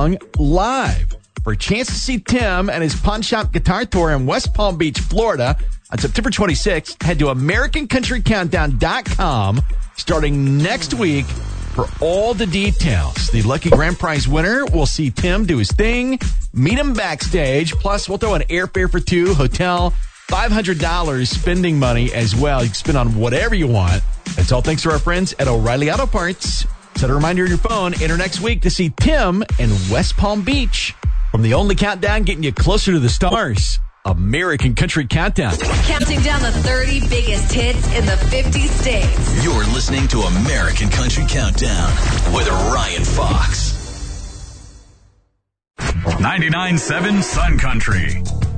song live. For a chance to see Tim and his Pawn Shop Guitar Tour in West Palm Beach, Florida on September 26th, head to AmericanCountryCountdown.com starting next week for all the details. The lucky grand prize winner will see Tim do his thing, meet him backstage, plus we'll throw an airfare for two, hotel, $500 spending money as well. You can spend on whatever you want. It's all thanks to our friends at O'Reilly Auto Parts. Set a reminder on your phone. Enter next week to see Tim in West Palm Beach. From the only countdown getting you closer to the stars, American Country Countdown. Counting down the 30 biggest hits in the 50 states. You're listening to American Country Countdown with Ryan Fox. 99.7 Sun Country.